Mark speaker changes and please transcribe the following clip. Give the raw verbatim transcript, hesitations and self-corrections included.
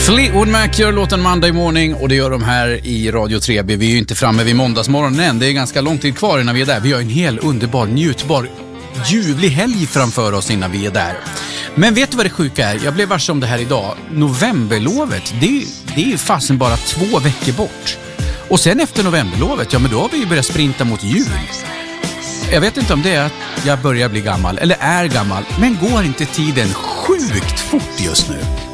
Speaker 1: Fleetwood Mac gör låten Monday Morning och det gör de här i Radio tre B. Vi är ju inte framme vid måndagsmorgonen än. Det är ganska lång tid kvar innan vi är där. Vi har en hel underbar, njutbar, ljuvlig helg framför oss innan vi är där. Men vet du vad det sjuka är? Jag blev varse om det här idag. Novemberlovet, det är, det är fasen bara två veckor bort. Och sen efter novemberlovet, ja men då har vi ju börjat sprinta mot jul. Jag vet inte om det är att jag börjar bli gammal eller är gammal, men går inte tiden sjukt fort just nu?